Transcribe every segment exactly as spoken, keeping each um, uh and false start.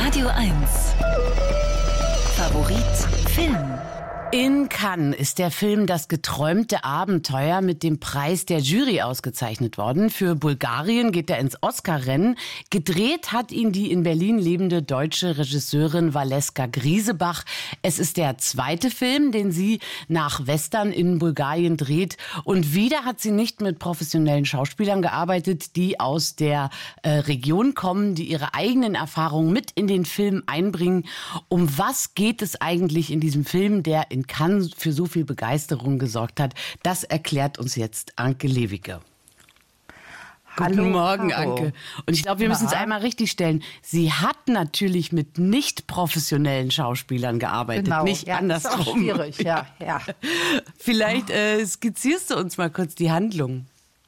Radio eins Favorit Film. In Cannes ist der Film Das geträumte Abenteuer mit dem Preis der Jury ausgezeichnet worden. Für Bulgarien geht er ins Oscar-Rennen. Gedreht hat ihn die in Berlin lebende deutsche Regisseurin Valeska Griesebach. Es ist der zweite Film, den sie nach Western in Bulgarien dreht. Und wieder hat sie nicht mit professionellen Schauspielern gearbeitet, die aus der äh, Region kommen, die ihre eigenen Erfahrungen mit in den Film einbringen. Um was geht es eigentlich in diesem Film, der in Cannes für so viel Begeisterung gesorgt hat? Das erklärt uns jetzt Anke Lewicke. Hallo, Guten Morgen, hallo. Anke. Und ich glaube, wir müssen es einmal richtig stellen. Sie hat natürlich mit nicht professionellen Schauspielern gearbeitet, Genau. nicht Ja, andersrum. ist auch schwierig, ja, ja. Vielleicht äh, skizzierst du uns mal kurz die Handlung.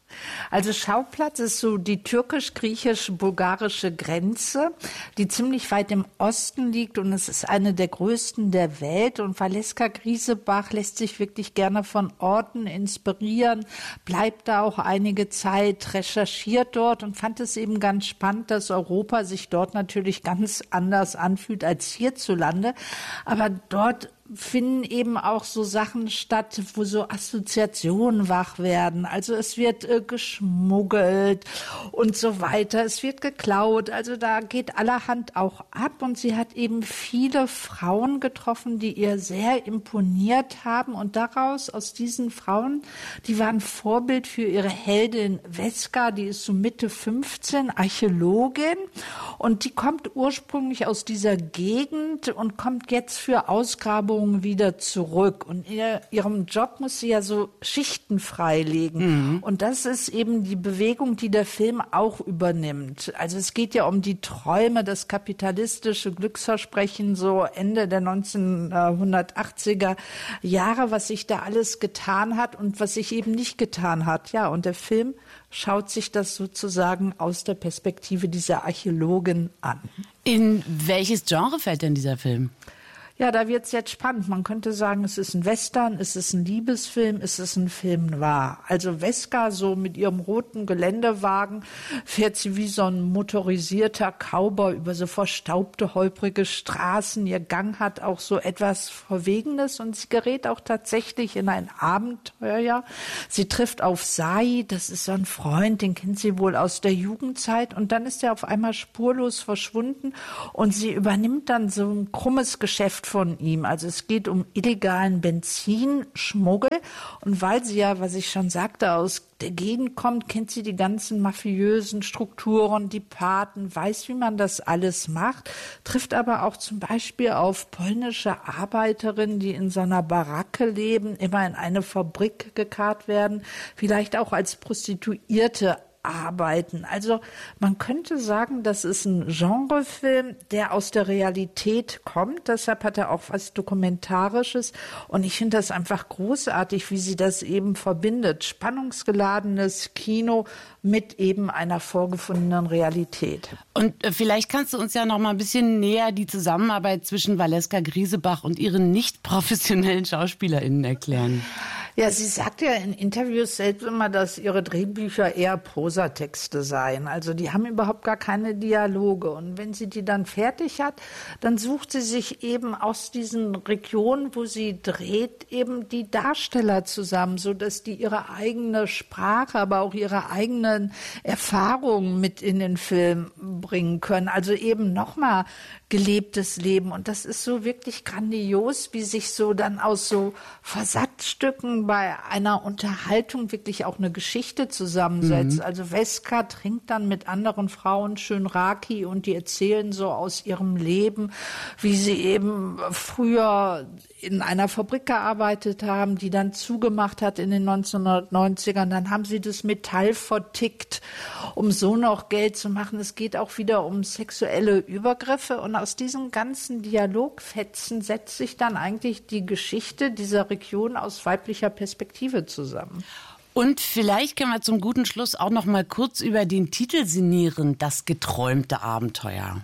Also Schauplatz ist so die türkisch-griechisch-bulgarische Grenze, die ziemlich weit im Osten liegt, und es ist eine der größten der Welt. Und Valeska Griesebach lässt sich wirklich gerne von Orten inspirieren, bleibt da auch einige Zeit, recherchiert dort und fand es eben ganz spannend, dass Europa sich dort natürlich ganz anders anfühlt als hierzulande. Aber dort finden eben auch so Sachen statt, wo so Assoziationen wach werden. Also es wird äh, geschmuggelt und so weiter. Es wird geklaut. Also da geht allerhand auch ab. Und sie hat eben viele Frauen getroffen, die ihr sehr imponiert haben. Und daraus, aus diesen Frauen, die waren Vorbild für ihre Heldin Veska. Die ist so Mitte fünfzehn, Archäologin. Und die kommt ursprünglich aus dieser Gegend und kommt jetzt für Ausgrabungen wieder zurück. Und in ihrem Job muss sie ja so Schichten freilegen. Mhm. Und das ist eben die Bewegung, die der Film auch übernimmt. Also es geht ja um die Träume, das kapitalistische Glücksversprechen, so Ende der neunzehnhundertachtziger Jahre, was sich da alles getan hat und was sich eben nicht getan hat. Ja, und der Film schaut sich das sozusagen aus der Perspektive dieser Archäologin an. In welches Genre fällt denn dieser Film? Ja, da wird's jetzt spannend. Man könnte sagen, es ist ein Western, es ist ein Liebesfilm, es ist ein Film noir. Also Veska, so mit ihrem roten Geländewagen, fährt sie wie so ein motorisierter Cowboy über so verstaubte, holprige Straßen. Ihr Gang hat auch so etwas Verwegenes und sie gerät auch tatsächlich in ein Abenteuer. Ja. Sie trifft auf Sai, das ist so ein Freund, den kennt sie wohl aus der Jugendzeit, und dann ist er auf einmal spurlos verschwunden und sie übernimmt dann so ein krummes Geschäft von ihm. Also es geht um illegalen Benzinschmuggel, und weil sie ja, was ich schon sagte, aus der Gegend kommt, kennt sie die ganzen mafiösen Strukturen, die Paten, weiß, wie man das alles macht, trifft aber auch zum Beispiel auf polnische Arbeiterinnen, die in so einer Baracke leben, immer in eine Fabrik gekarrt werden, vielleicht auch als Prostituierte arbeiten. Also man könnte sagen, das ist ein Genrefilm, der aus der Realität kommt. Deshalb hat er auch was Dokumentarisches. Und ich finde das einfach großartig, wie sie das eben verbindet. Spannungsgeladenes Kino mit eben einer vorgefundenen Realität. Und äh, vielleicht kannst du uns ja noch mal ein bisschen näher die Zusammenarbeit zwischen Valeska Griesebach und ihren nicht professionellen SchauspielerInnen erklären. Ja, sie sagt ja in Interviews selbst immer, dass ihre Drehbücher eher Prosatexte seien. Also die haben überhaupt gar keine Dialoge. Und wenn sie die dann fertig hat, dann sucht sie sich eben aus diesen Regionen, wo sie dreht, eben die Darsteller zusammen, so dass die ihre eigene Sprache, aber auch ihre eigenen Erfahrungen mit in den Film bringen können. Also eben nochmal gelebtes Leben. Und das ist so wirklich grandios, wie sich so dann aus so Versatzstücken bei einer Unterhaltung wirklich auch eine Geschichte zusammensetzt. Mhm. Also Veska trinkt dann mit anderen Frauen schön Raki und die erzählen so aus ihrem Leben, wie sie eben früher in einer Fabrik gearbeitet haben, die dann zugemacht hat in den neunzehnhundertneunzigern. Dann haben sie das Metall vertickt, um so noch Geld zu machen. Es geht auch wieder um sexuelle Übergriffe. Und aus diesen ganzen Dialogfetzen setzt sich dann eigentlich die Geschichte dieser Region aus weiblicher Perspektive zusammen. Und vielleicht können wir zum guten Schluss auch noch mal kurz über den Titel sinnieren, Das geträumte Abenteuer.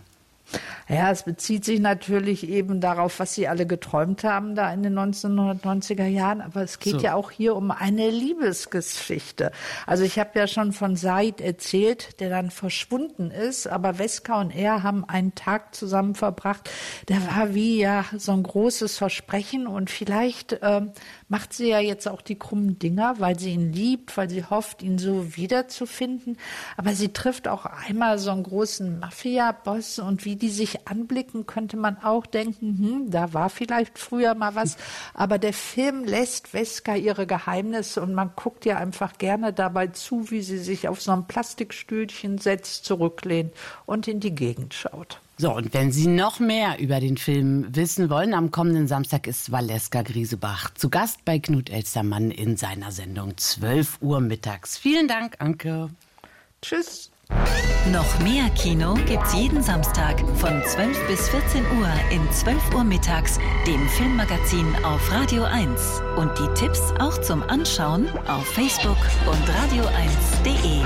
Ja, es bezieht sich natürlich eben darauf, was sie alle geträumt haben da in den neunzehnhundertneunziger Jahren. Aber es geht so. ja auch hier um eine Liebesgeschichte. Also ich habe ja schon von Said erzählt, der dann verschwunden ist. Aber Weska und er haben einen Tag zusammen verbracht. Der war wie ja so ein großes Versprechen. Und vielleicht ähm, macht sie ja jetzt auch die krummen Dinger, weil sie ihn liebt, weil sie hofft, ihn so wiederzufinden. Aber sie trifft auch einmal so einen großen Mafia-Boss. Und wie die sich anblicken, könnte man auch denken, hm, da war vielleicht früher mal was. Aber der Film lässt Weska ihre Geheimnisse und man guckt ihr einfach gerne dabei zu, wie sie sich auf so ein Plastikstühlchen setzt, zurücklehnt und in die Gegend schaut. So, und wenn Sie noch mehr über den Film wissen wollen, am kommenden Samstag ist Valeska Griesebach zu Gast bei Knut Elstermann in seiner Sendung zwölf Uhr mittags. Vielen Dank, Anke. Tschüss. Noch mehr Kino gibt's jeden Samstag von zwölf bis vierzehn Uhr in zwölf Uhr mittags, dem Filmmagazin auf Radio eins. Und die Tipps auch zum Anschauen auf Facebook und radio eins punkt de.